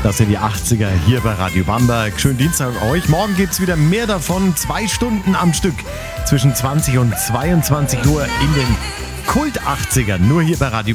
Das sind die 80er hier bei Radio Bamberg. Schönen Dienstag euch. Morgen gibt's wieder mehr davon. 2 Stunden am Stück zwischen 20 und 22 Uhr in den Kult 80ern. Nur hier bei Radio